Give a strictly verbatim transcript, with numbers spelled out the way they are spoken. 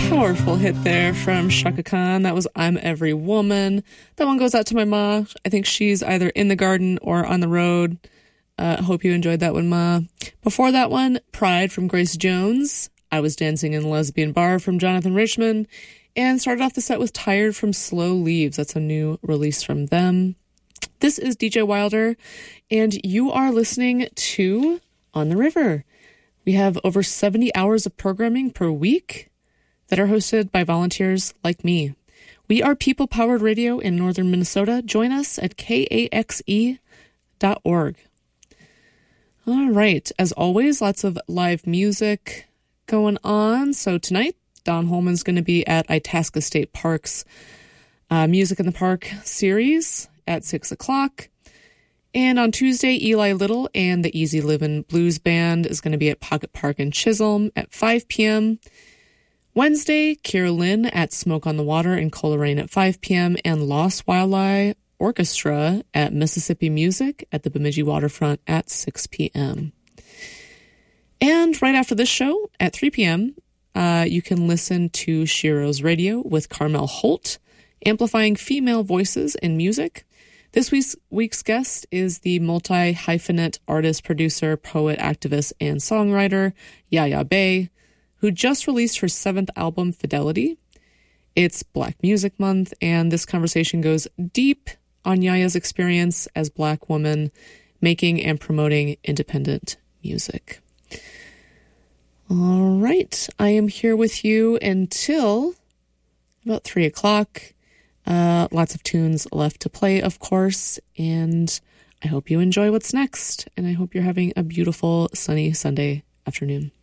Powerful hit there from Chaka Khan. That was I'm Every Woman. That one goes out to my ma. I think she's either in the garden or on the road. Uh, hope you enjoyed that one, ma. Before that one, Pride from Grace Jones. I Was Dancing in the Lesbian Bar from Jonathan Richman. And started off the set with Tired from Slow Leaves. That's a new release from them. This is D J Wilder, and you are listening to On the River. We have over seventy hours of programming per week that are hosted by volunteers like me. We are people-powered radio in northern Minnesota. Join us at K A X E dot org. All right. As always, lots of live music going on. So tonight, Don Holman's going to be at Itasca State Park's uh, Music in the Park series at six o'clock. And on Tuesday, Eli Little and the Easy Livin' Blues Band is going to be at Pocket Park in Chisholm at five p.m. Wednesday, Keira Lynn at Smoke on the Water in Coleraine at five p.m. and Lost Wildlife Orchestra at Mississippi Music at the Bemidji Waterfront at six p.m. And right after this show at three p.m., uh, you can listen to Shiro's Radio with Carmel Holt, amplifying female voices in music. This week's, week's guest is the multi-hyphenate artist, producer, poet, activist, and songwriter Yaya Bey, who just released her seventh album, Fidelity. It's Black Music Month, and this conversation goes deep on Yaya's experience as Black woman making and promoting independent music. All right, I am here with you until about three o'clock. Uh, lots of tunes left to play, of course, and I hope you enjoy what's next, and I hope you're having a beautiful sunny Sunday afternoon.